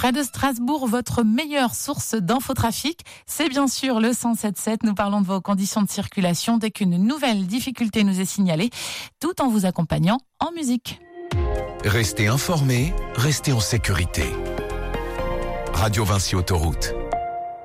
Près de Strasbourg, votre meilleure source d'infotrafic, c'est bien sûr le 107.7. Nous parlons de vos conditions de circulation dès qu'une nouvelle difficulté nous est signalée, tout en vous accompagnant en musique. Restez informés, restez en sécurité. Radio Vinci Autoroute.